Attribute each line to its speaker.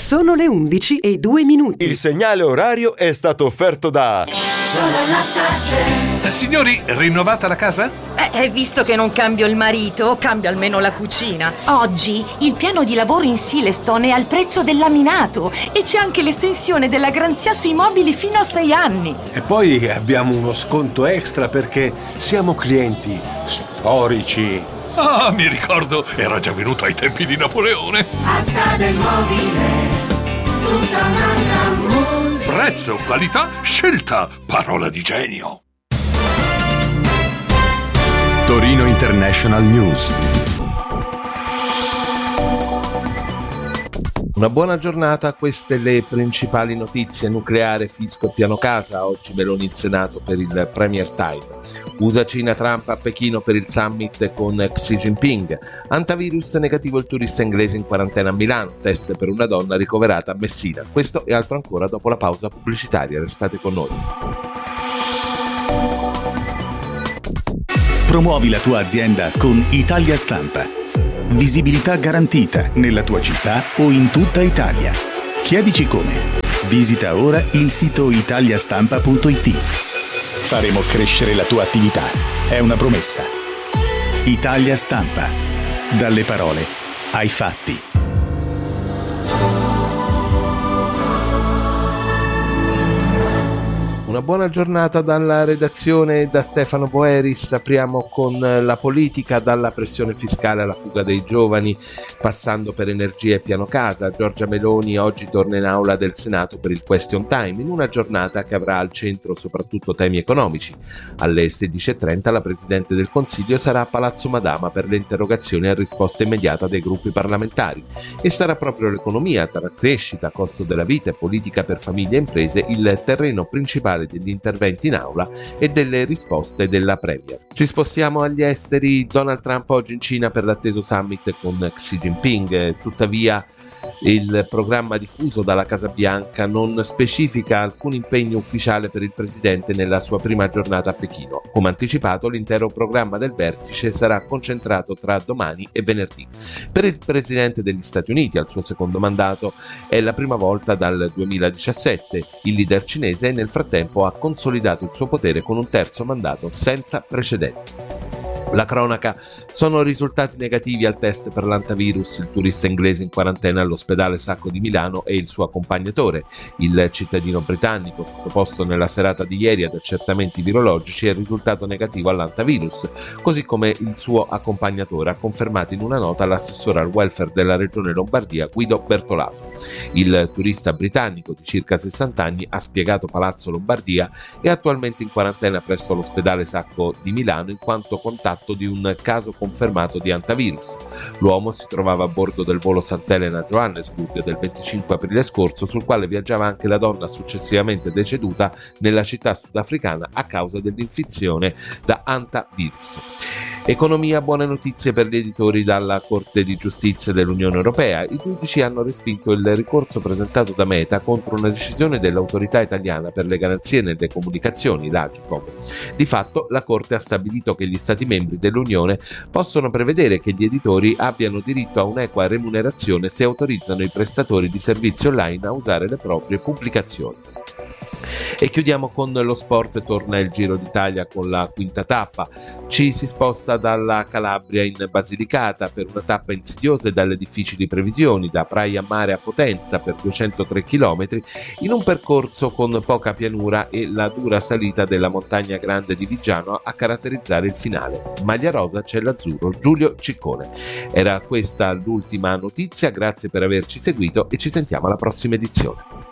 Speaker 1: Sono le 11:02.
Speaker 2: Il segnale orario è stato offerto da
Speaker 3: Signori, rinnovata la casa?
Speaker 4: Visto che non cambio il marito, cambio almeno la cucina.
Speaker 5: Oggi il piano di lavoro in Silestone è al prezzo del laminato e c'è anche l'estensione della garanzia sui mobili fino a 6 anni.
Speaker 6: E poi abbiamo uno sconto extra perché siamo clienti storici.
Speaker 3: Ah, mi ricordo, era già venuto ai tempi di Napoleone.
Speaker 7: Asta del mobile, tutta un'altra musica.
Speaker 3: Prezzo, qualità, scelta, parola di genio.
Speaker 8: Torino International News.
Speaker 9: Una buona giornata, queste le principali notizie. Nucleare, fisco e piano casa. Oggi Meloni in Senato per il Premier Time. USA-Cina, Trump a Pechino per il summit con Xi Jinping. Antivirus negativo il turista inglese in quarantena a Milano. Test per una donna ricoverata a Messina. Questo e altro ancora dopo la pausa pubblicitaria. Restate con noi.
Speaker 8: Promuovi la tua azienda con Italia Stampa. Visibilità garantita nella tua città o in tutta Italia. Chiedici come. Visita ora il sito italiastampa.it. Faremo crescere la tua attività. È una promessa. Italia Stampa. Dalle parole ai fatti.
Speaker 9: Una buona giornata dalla redazione da Stefano Boeris. Apriamo con la politica, dalla pressione fiscale alla fuga dei giovani, passando per energia e piano casa. Giorgia Meloni oggi torna in aula del Senato per il Question Time, in una giornata che avrà al centro soprattutto temi economici. Alle 16:30 la Presidente del Consiglio sarà a Palazzo Madama per le interrogazioni a risposta immediata dei gruppi parlamentari e sarà proprio l'economia, tra crescita, costo della vita e politica per famiglie e imprese il terreno principale degli interventi in aula e delle risposte della Premier. Ci spostiamo agli esteri. Donald Trump oggi in Cina per l'atteso summit con Xi Jinping. Tuttavia il programma diffuso dalla Casa Bianca non specifica alcun impegno ufficiale per il presidente nella sua prima giornata a Pechino. Come anticipato, l'intero programma del vertice sarà concentrato tra domani e venerdì. Per il presidente degli Stati Uniti, al suo secondo mandato, è la prima volta dal 2017. Il leader cinese nel frattempo ha consolidato il suo potere con un terzo mandato senza precedenti. La cronaca: sono risultati negativi al test per l'antivirus il turista inglese in quarantena all'ospedale Sacco di Milano e il suo accompagnatore. Il cittadino britannico, sottoposto nella serata di ieri ad accertamenti virologici, è risultato negativo all'antivirus, così come il suo accompagnatore, ha confermato in una nota l'assessore al welfare della regione Lombardia Guido Bertolaso. Il turista britannico di circa 60 anni, ha spiegato Palazzo Lombardia, è attualmente in quarantena presso l'ospedale Sacco di Milano in quanto contatto di un caso confermato di antivirus. L'uomo si trovava a bordo del volo Sant'Elena-Johannesburg del 25 aprile scorso, sul quale viaggiava anche la donna successivamente deceduta nella città sudafricana a causa dell'infezione da antivirus. Economia, buone notizie per gli editori dalla Corte di Giustizia dell'Unione Europea. I giudici hanno respinto il ricorso presentato da Meta contro una decisione dell'Autorità Italiana per le Garanzie nelle Comunicazioni, l'Agcom. Di fatto, la Corte ha stabilito che gli Stati membri dell'Unione possono prevedere che gli editori abbiano diritto a un'equa remunerazione se autorizzano i prestatori di servizi online a usare le proprie pubblicazioni. E chiudiamo con lo sport. Torna il Giro d'Italia con la quinta tappa. Ci si sposta dalla Calabria in Basilicata per una tappa insidiosa e dalle difficili previsioni, da Praia a Mare a Potenza per 203 km, in un percorso con poca pianura e la dura salita della Montagna Grande di Viggiano a caratterizzare il finale. Maglia rosa c'è l'azzurro Giulio Ciccone. Era questa l'ultima notizia, grazie per averci seguito e ci sentiamo alla prossima edizione.